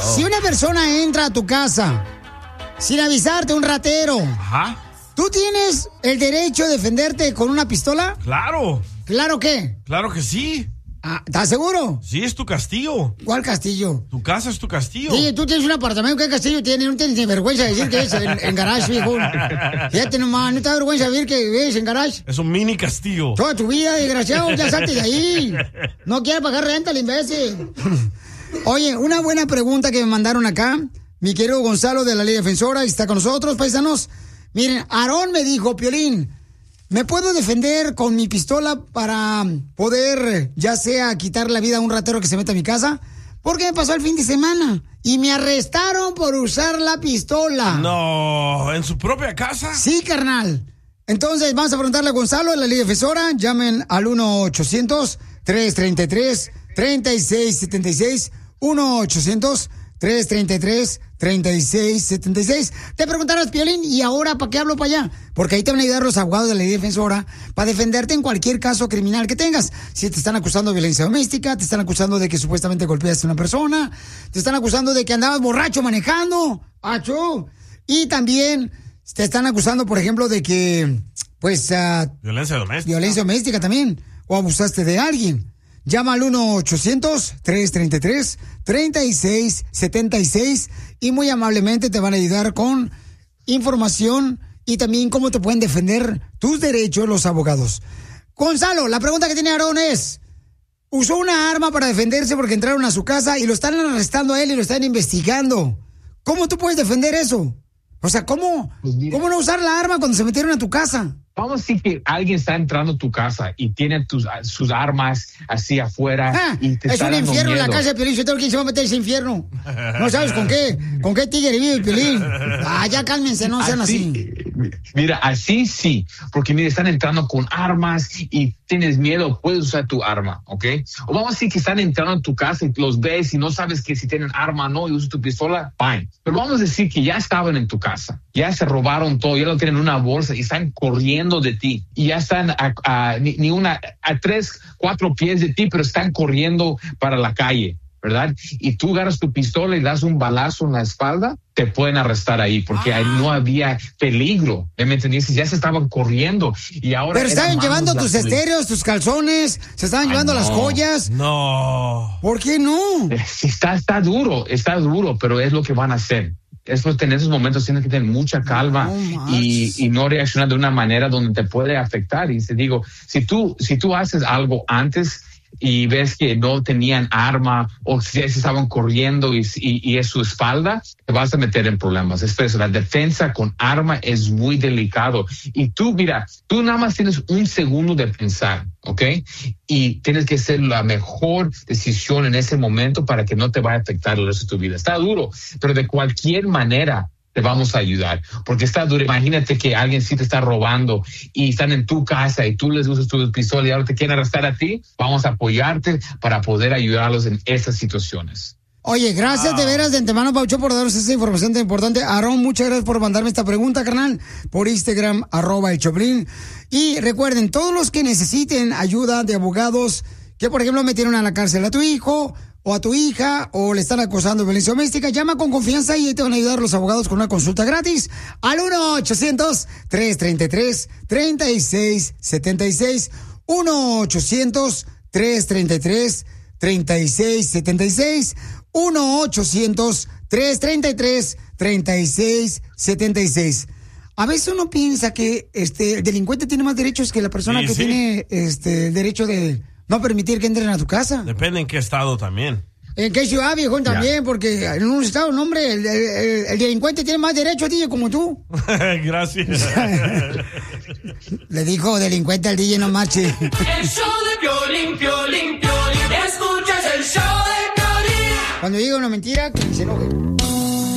Si una persona entra a tu casa sin avisarte, un ratero, Ajá. ¿tú tienes el derecho de defenderte con una pistola? Claro. ¿Claro qué? Claro que sí. ¿Estás seguro? Sí, es tu castillo. ¿Cuál castillo? Tu casa es tu castillo. Sí, tú tienes un apartamento. ¿Qué castillo tienes? No tienes ni vergüenza de decir que es en garage, viejo. Fíjate nomás, ¿no te da vergüenza decir que vives en garage? Es un mini castillo. Toda tu vida, desgraciado, ya salte de ahí. No quieres pagar renta, el imbécil. Oye, una buena pregunta que me mandaron acá. Mi querido Gonzalo de la Ley Defensora está con nosotros, paisanos. Miren, Aarón me dijo, Piolín, ¿me puedo defender con mi pistola para poder, ya sea, quitar la vida a un ratero que se meta a mi casa? Porque me pasó el fin de semana y me arrestaron por usar la pistola. No, ¿en su propia casa? Sí, carnal. Entonces, vamos a preguntarle a Gonzalo de la Ley Defensora. Llamen al 1-800-333-3676. 1-800-333-3676. Te preguntarás, Piolín, ¿y ahora para qué hablo para allá? Porque ahí te van a ayudar los abogados de la Ley Defensora para defenderte en cualquier caso criminal que tengas. Si te están acusando de violencia doméstica, te están acusando de que supuestamente golpeaste a una persona, te están acusando de que andabas borracho manejando, ¡achú! Y también te están acusando, por ejemplo, de que, pues... violencia doméstica. Violencia doméstica también, o abusaste de alguien. Llama al 1-800-333-3676 y muy amablemente te van a ayudar con información y también cómo te pueden defender tus derechos los abogados. Gonzalo, la pregunta que tiene Aarón es, usó una arma para defenderse porque entraron a su casa y lo están arrestando a él y lo están investigando. ¿Cómo tú puedes defender eso? O sea, ¿cómo no usar la arma cuando se metieron a tu casa? Vamos a decir que alguien está entrando a tu casa y tiene sus armas así afuera. Y te es está un dando infierno en miedo. la casa de Piolín. ¿Quién se va a meter a ese infierno? No sabes con qué tigre vive el Piolín. Ya cálmense, no sean así. Mira, así sí, porque mira, están entrando con armas y tienes miedo, puedes usar tu arma, ¿ok? O vamos a decir que están entrando en tu casa y los ves y no sabes que si tienen arma o no y usas tu pistola, fine. Pero vamos a decir que ya estaban en tu casa, ya se robaron todo, ya lo tienen en una bolsa y están corriendo de ti y ya están a 3, 4 pies de ti, pero están corriendo para la calle, ¿verdad? Y tú agarras tu pistola y das un balazo en la espalda, te pueden arrestar ahí porque ahí no había peligro, ¿me entendiste? Ya se estaban corriendo y ahora... Pero estaban llevando tus estéreos, tus calzones, se estaban llevando las joyas. No. ¿Por qué no? Está duro, pero es lo que van a hacer. En esos momentos tienes que tener mucha calma y no reaccionar de una manera donde te puede afectar. Y te digo, si tú haces algo antes y ves que no tenían arma o si se estaban corriendo y es su espalda, te vas a meter en problemas. La defensa con arma es muy delicado. Y tú nada más tienes un segundo de pensar, ¿ok? Y tienes que hacer la mejor decisión en ese momento para que no te vaya a afectar el resto de tu vida. Está duro, pero de cualquier manera te vamos a ayudar, porque está duro. Imagínate que alguien sí te está robando y están en tu casa y tú les usas tu pistola y ahora te quieren arrestar a ti. Vamos a apoyarte para poder ayudarlos en esas situaciones. Oye, gracias de veras de antemano, Paucho, por darnos esa información tan importante. Aarón, muchas gracias por mandarme esta pregunta, carnal, por Instagram, @el Choplin. Y recuerden, todos los que necesiten ayuda de abogados, que por ejemplo metieron a la cárcel a tu hijo o a tu hija, o le están acusando de violencia doméstica, llama con confianza y ahí te van a ayudar los abogados con una consulta gratis al 1-800-333-3676. 1-800-333-3676. 1-800-333-3676. A veces uno piensa que el delincuente tiene más derechos que la persona que tiene el derecho de no permitir que entren a tu casa. Depende en qué estado también. ¿En qué ciudad, viejón? También, porque en un estado, no, hombre, el delincuente tiene más derecho a DJ como tú. Gracias. Le dijo delincuente al DJ, no marche. El show de Piolín, Piolín, Piolín. Escuchas el show de Piolín. Cuando diga una mentira, que se enoje.